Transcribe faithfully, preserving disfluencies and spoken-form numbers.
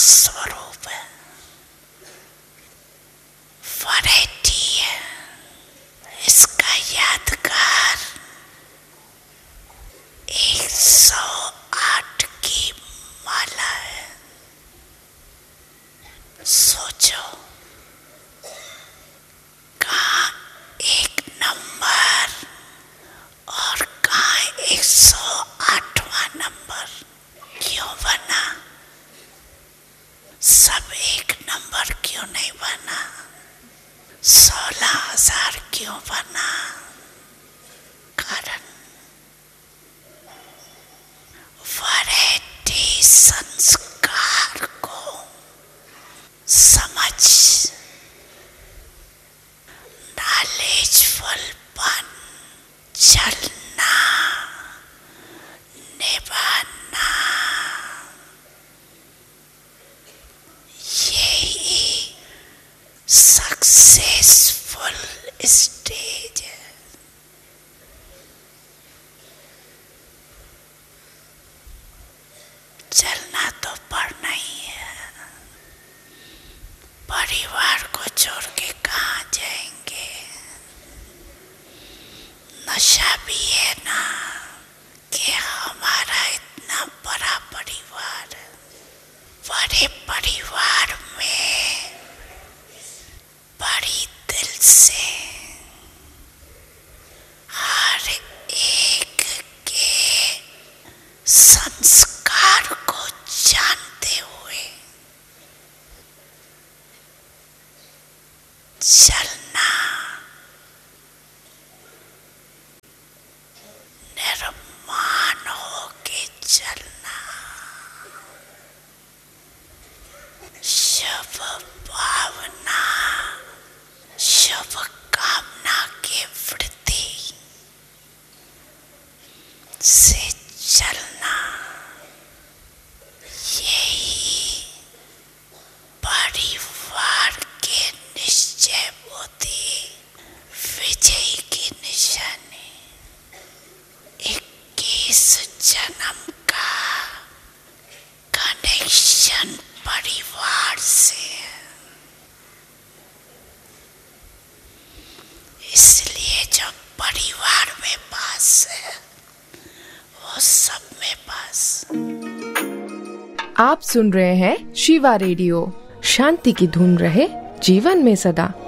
स्वरूप है, वैरायटी है। इसका यादगार एक सौ आठ की माला है। सोचो, कहाँ एक नंबर और कहाँ एक सौ आठवां नंबर क्यों बना? सब एक नंबर क्यों नहीं बना? सोलह हजार क्यों बना? कारण वैरायटी संस्कार को समझ, नॉलेजफुलपन, चलना, निभाना, यही सक्सेसफुल स्टेज है। चलना तो पड़ना ही है। परिवार को छोड़ के कहाँ जाएंगे? नशा भी है ना कि हमारा इतना बड़ा परिवार, बड़े परिवार में बड़ी दिल से हर एक के संस्कार को जानते हुए चलना, निर्माण होके चलना, शुभ भावना, शुभ कामना के वृद्धि से चलना, यही परिवार के निश्चय बुद्धि विजय की निशानी। इक्कीस जन्म का कनेक्शन परिवार से है, इसलिए जो परिवार में पास है वो सब में पास। आप सुन रहे हैं शिवा रेडियो। शांति की धुन रहे जीवन में सदा।